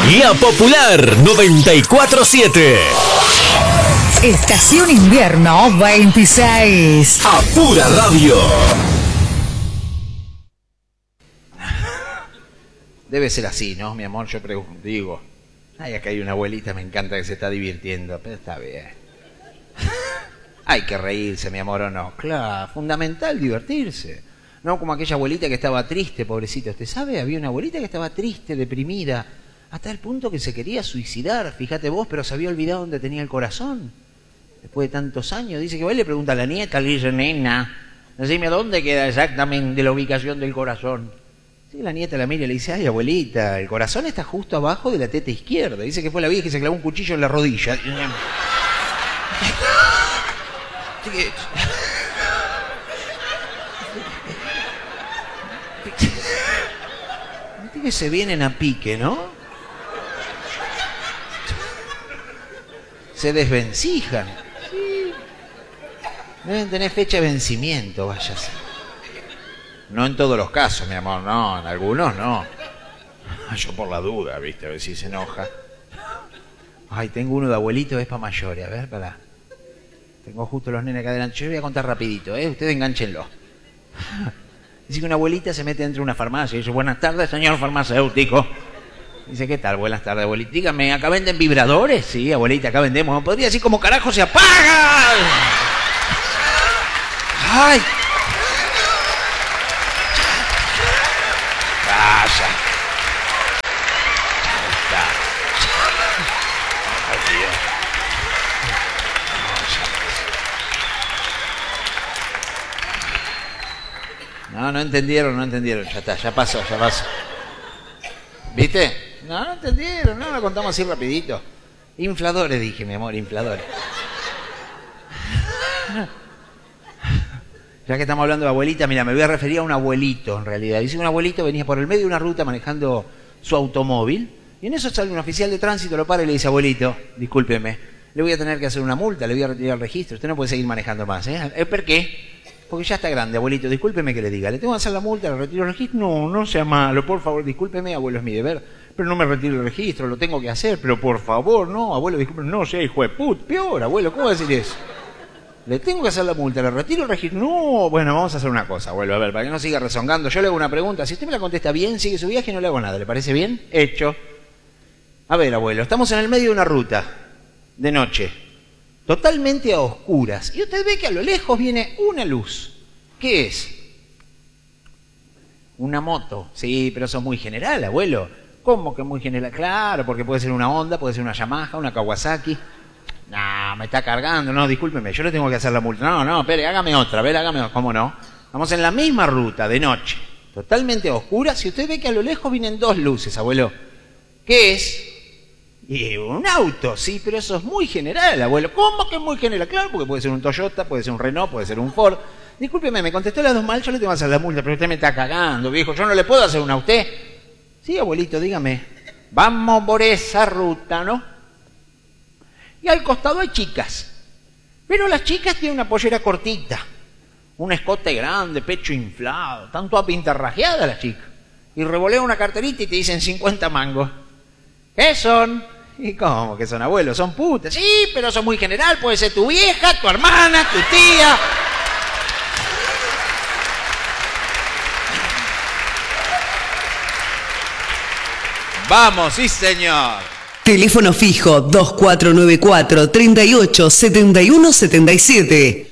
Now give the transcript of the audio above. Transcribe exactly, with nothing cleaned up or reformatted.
La Popular noventa y cuatro siete. Estación Invierno veintiséis. A Pura Radio. Debe ser así, ¿no, mi amor? Yo pregunto, digo. Ay, acá hay una abuelita, me encanta que se está divirtiendo, pero está bien. Hay que reírse, mi amor, ¿o no? Claro, fundamental divertirse. No como aquella abuelita que estaba triste, pobrecita. ¿Usted sabe? Había una abuelita que estaba triste, deprimida, hasta el punto que se quería suicidar, fíjate vos, pero se había olvidado dónde tenía el corazón. Después de tantos años, dice que va y le pregunta a la nieta, le dice, nena, decime dónde queda exactamente la ubicación del corazón. Sí, la nieta la mira y le dice, ay, abuelita, el corazón está justo abajo de la teta izquierda. Dice que fue la vieja que se clavó un cuchillo en la rodilla. Viste que se vienen a pique, ¿no? Se desvencijan. Sí. Deben tener fecha de vencimiento, váyase. No en todos los casos, mi amor, no, en algunos no. Yo por la duda, viste, a ver si se enoja. Ay, tengo uno de abuelito, es para mayores, a ver, pará. Tengo justo los nenes acá adelante. Yo voy a contar rapidito, ¿eh? Ustedes enganchenlo. Dice que una abuelita se mete dentro de una farmacia y dice, buenas tardes, señor farmacéutico. Dice, ¿qué tal? Buenas tardes, abuelita. Dígame, ¿acá venden vibradores? Sí, abuelita, acá vendemos. ¿Podría decir cómo carajo se apaga? ¡Ay! Vaya. Ahí está. Ay, Dios. No, no entendieron, no entendieron. Ya está, ya pasó, ya pasó. ¿Viste? No, no entendieron, no, lo contamos así rapidito. Infladores, dije, mi amor, infladores. Ya que estamos hablando de abuelita, mira, me voy a referir a un abuelito, en realidad. Dice que un abuelito venía por el medio de una ruta manejando su automóvil, y en eso sale un oficial de tránsito, lo para y le dice, abuelito, discúlpeme, le voy a tener que hacer una multa, le voy a retirar el registro, usted no puede seguir manejando más, ¿eh? ¿Por qué? Porque ya está grande, abuelito, discúlpeme que le diga, ¿le tengo que hacer la multa, le retiro el registro? No, no sea malo, por favor, discúlpeme, abuelo, es mi deber, pero no me retiro el registro, lo tengo que hacer, pero por favor, no, abuelo, discúlpeme, no sea hijo de put, peor, abuelo, ¿cómo va a decir eso? Le tengo que hacer la multa, le retiro el registro, no, bueno, vamos a hacer una cosa, abuelo, a ver, para que no siga rezongando, yo le hago una pregunta, si usted me la contesta bien, sigue su viaje y no le hago nada, ¿le parece bien? Hecho. A ver, abuelo, estamos en el medio de una ruta, de noche, totalmente a oscuras, y usted ve que a lo lejos viene una luz. ¿Qué es? Una moto. Sí, pero eso es muy general, abuelo. ¿Cómo que muy general? Claro, porque puede ser una Honda, puede ser una Yamaha, una Kawasaki. No, me está cargando. No, discúlpeme, yo le tengo que hacer la multa. No, no, espere, hágame otra, a ver, hágame otra. ¿Cómo no? Vamos en la misma ruta, de noche, totalmente oscura. Si usted ve que a lo lejos vienen dos luces, abuelo. ¿Qué es? Y un auto, sí, pero eso es muy general, abuelo. ¿Cómo que es muy general? Claro, porque puede ser un Toyota, puede ser un Renault, puede ser un Ford. Discúlpeme, me contestó las dos mal, yo le tengo que hacer la multa, pero usted me está cagando, viejo. Yo no le puedo hacer una a usted. Sí, abuelito, dígame. Vamos por esa ruta, ¿no? Y al costado hay chicas. Pero las chicas tienen una pollera cortita, un escote grande, pecho inflado, están todas pintarrajeadas las chicas. Y revolea una carterita y te dicen cincuenta mangos. ¿Qué son? ¿Y cómo que son, abuelos? Son putas. Sí, pero eso es muy general, puede ser tu vieja, tu hermana, tu tía. Vamos, sí señor. Teléfono fijo dos cuatro nueve cuatro, treinta y ocho, setenta y uno, setenta y siete.